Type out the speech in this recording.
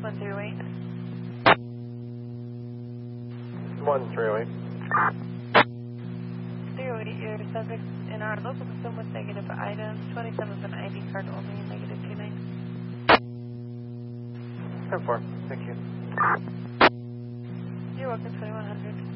108. 1308. 308, your subject in our local system with negative items. 27 with an ID card only, negative 29. 10-4, thank you. You're welcome, 2100.